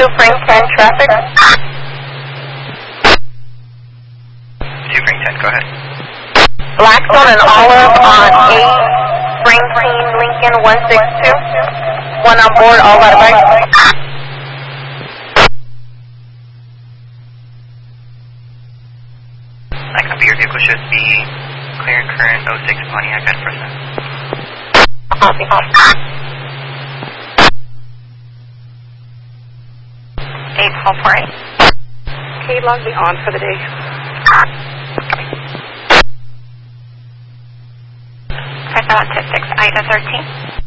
Frank 10 traffic. 2 Frank 10, go ahead. Blackstone and Olive on 8 Frank Lincoln 162. One on board, all out of bike. I copy, your vehicle should be clear current 06 Pontiac at present. Copy. 8 448. Okay, log me on for the day. Press on to 6 Ida 13.